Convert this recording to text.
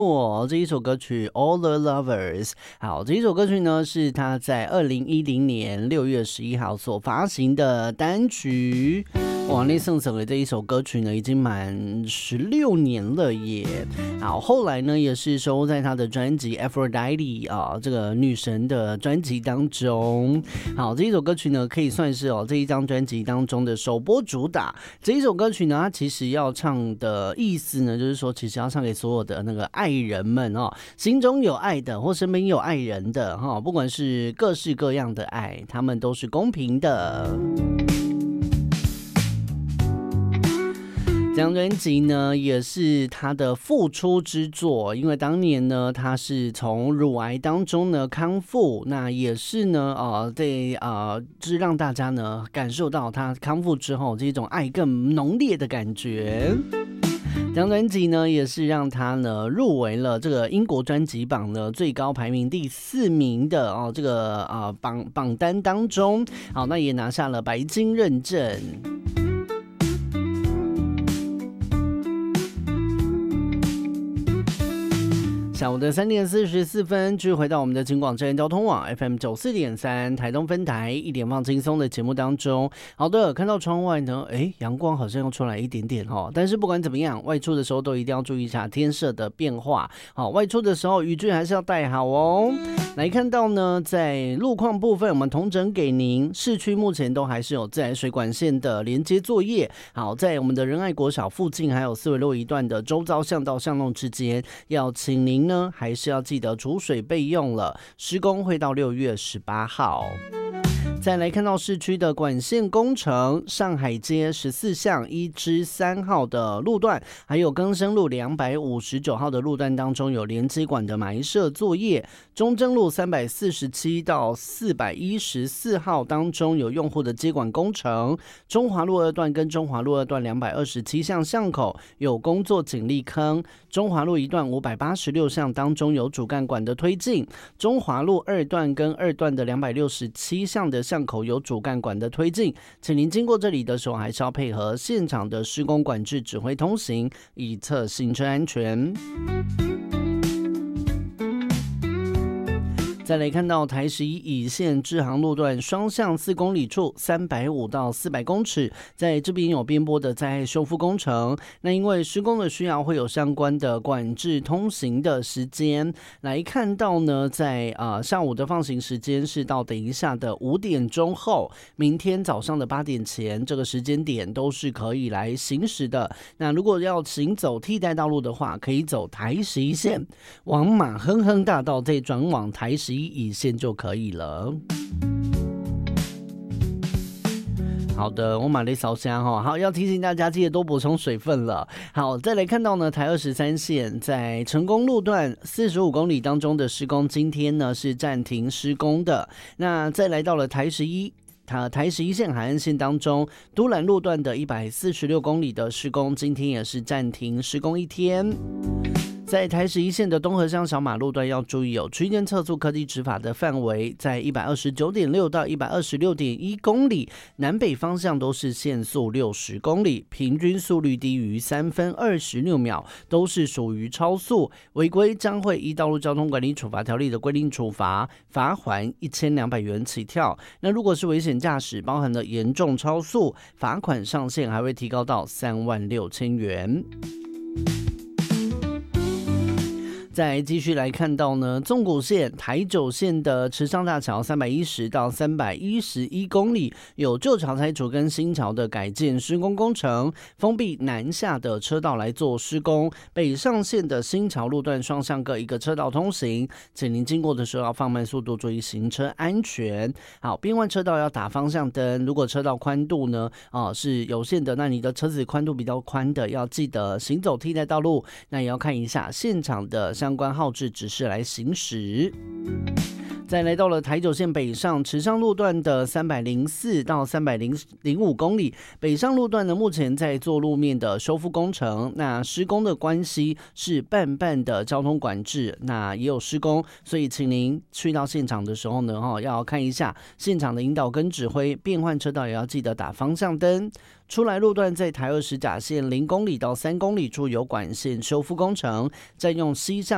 这一首歌曲 All the Lovers。 好，这一首歌曲呢是他在2010年6月11号所发行的单曲。哇，那圣的这一首歌曲呢已经满16年了耶。好，后来呢也是收录在他的专辑 Aphrodite 这个女神的专辑当中。好，这一首歌曲呢可以算是这一张专辑当中的首播主打。这一首歌曲呢它其实要唱的意思呢就是说，其实要唱给所有的那个爱人们心中有爱的或身边有爱人的不管是各式各样的爱，他们都是公平的。这张专辑呢也是他的复出之作，因为当年呢他是从乳癌当中呢康复，那也是呢就是让大家呢感受到他康复之后这种爱更浓烈的感觉。这张专辑呢也是让他呢入围了这个英国专辑榜的最高排名第4名的这个榜单当中。好，那也拿下了白金认证。下午的3点44分，继续回到我们的警广真人交通网 FM 94.3台东分台一点放轻松的节目当中。好的，看到窗外呢，阳光好像要出来一点点但是不管怎么样，外出的时候都一定要注意一下天色的变化。好，外出的时候雨具还是要带好哦。来看到呢，在路况部分，我们统整给您，市区目前都还是有自来水管线的连接作业。好，在我们的仁爱国小附近，还有四维路一段的周遭巷道巷弄之间，要请您呢还是要记得储水备用了，施工会到6月18号。再来看到市区的管线工程，上海街14巷1至3号的路段，还有更生路259号的路段当中有连接管的埋设作业。中正路347到414号当中有用户的接管工程。中华路2段跟中华路2段227巷巷口有工作井砾坑。中华路1段586巷当中有主干管的推进。中华路2段跟2段的267巷的巷口有主干管的推进，请您经过这里的时候还是要配合现场的施工管制指挥通行，以策行车安全。再来看到台11乙线支航路段双向4公里处350到400公尺，在这边有边坡的灾害修复工程。那因为施工的需要，会有相关的管制通行的时间。来看到呢，在下午的放行时间是到等一下的5点钟后，明天早上的8点前，这个时间点都是可以来行驶的。那如果要行走替代道路的话，可以走台11线，往马亨亨大道再转往台11乙线就可以了。好的，我买了一勺香好，要提醒大家记得多补充水分了。好，再来看到呢，台23线在成功路段45公里当中的施工，今天呢是暂停施工的。那再来到了台11线海岸线当中，都兰路段的146公里的施工，今天也是暂停施工1天。在台11线的东河乡小马路段要注意有区间测速科技执法的范围，在 129.6 到 126.1 公里，南北方向都是限速60公里，平均速率低于3分26秒，都是属于超速，违规将会依道路交通管理处罚条例的规定处罚，罚锾1200元起跳。那如果是危险驾驶，包含了严重超速，罚款上限还会提高到36000元。再继续来看到呢，纵谷线台9线的池上大桥310到311公里，有旧桥拆除跟新桥的改建施工工程，封闭南下的车道来做施工。北上线的新桥路段双向各一个车道通行，请您经过的时候要放慢速度，注意行车安全。好，变换车道要打方向灯，如果车道宽度呢是有限的，那你的车子宽度比较宽的，要记得行走替代道路，那也要看一下现场的相关号志指示来行驶。再来到了台9线北上池上路段的304到305公里，北上路段呢目前在做路面的修复工程，那施工的关系是半的交通管制，那也有施工，所以请您去到现场的时候呢要看一下现场的引导跟指挥，变换车道也要记得打方向灯。出来路段在台20甲线0公里到3公里处有管线修复工程，再用西向